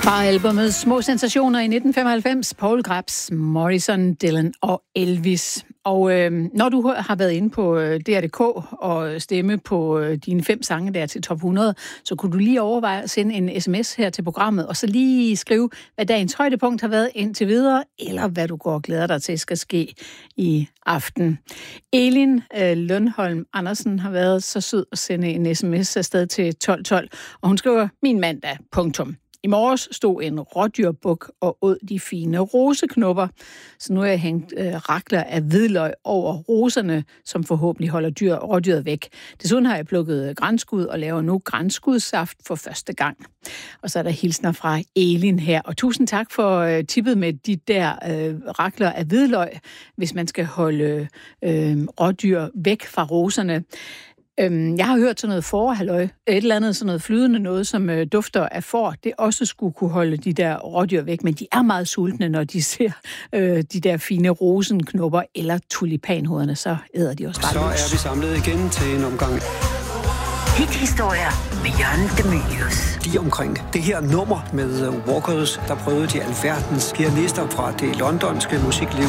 Fra albumet Små Sensationer i 1995, Paul Krebs, Morrison, Dylan og Elvis. Og når du har været inde på DR.dk og stemme på dine 5 sange der til top 100, så kunne du lige overveje at sende en sms her til programmet, og så lige skrive, hvad dagens højdepunkt har været indtil videre, eller hvad du går og glæder dig til skal ske i aften. Elin Lundholm Andersen har været så sød at sende en sms afsted til 1212, og hun skriver, min mandag, punktum. I morges stod en rådyrbuk og åd de fine roseknopper, så nu har jeg hængt rakler af hvidløg over roserne, som forhåbentlig holder rådyret væk. Desuden har jeg plukket granskud og laver nu granskudsaft for første gang. Og så er der hilsner fra Elin her, og tusind tak for tippet med de der rakler af hvidløg, hvis man skal holde rådyr væk fra roserne. Jeg har hørt sådan noget fårehalløj, et eller andet sådan noget flydende noget, som dufter af får, det også skulle kunne holde de der rådyr væk, men de er meget sultne, når de ser de der fine rosenknopper eller tulipanhovederne, så æder de også bare. Så er vi samlet igen til en omgang. Hithistorier med Jørgen De Mylius. Lige omkring det her nummer med Walkers, der prøvede de alverdens pianister fra det londonske musikliv.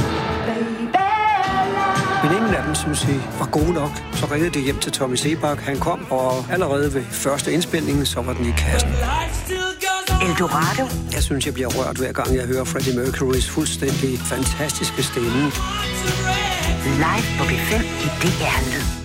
Men ingen af dem, synes I, var gode nok. Så ringede det hjem til Tommy Sebak. Han kom, og allerede ved første indspilning, så var den i kassen. Eldorado. Jeg synes, jeg bliver rørt hver gang, jeg hører Freddie Mercurys fuldstændig fantastiske stemme. Live på B5 i DR Lyd.